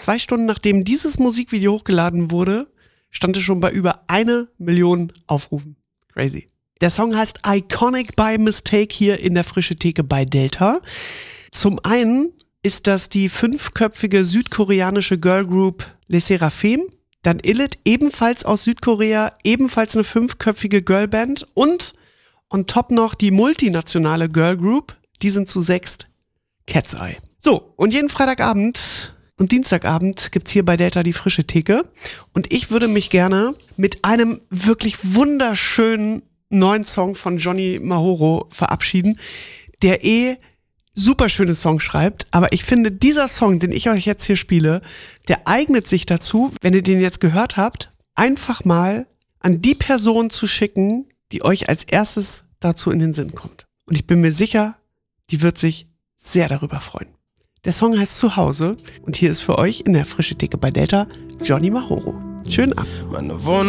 2 Stunden nachdem dieses Musikvideo hochgeladen wurde, stand es schon bei über 1 Million Aufrufen. Crazy. Der Song heißt Iconic by Mistake hier in der Frische Theke bei Delta. Zum einen ist das die 5-köpfige südkoreanische Girlgroup Les Seraphim. Dann Illit, ebenfalls aus Südkorea, ebenfalls eine 5-köpfige Girlband. Und on top noch die multinationale Girlgroup, die sind zu 6 Cat's Eye. So, und jeden Freitagabend und Dienstagabend gibt's hier bei Delta die Frische Theke. Und ich würde mich gerne mit einem wirklich wunderschönen neuen Song von Johnny Mahoro verabschieden, der super schöne Songs schreibt, aber ich finde, dieser Song, den ich euch jetzt hier spiele, der eignet sich dazu, wenn ihr den jetzt gehört habt, einfach mal an die Person zu schicken, die euch als erstes dazu in den Sinn kommt. Und ich bin mir sicher, die wird sich sehr darüber freuen. Der Song heißt Zuhause und hier ist für euch in der Frische Theke bei Delta Johnny Mahoro. Schönen Abend. Meine Wohnung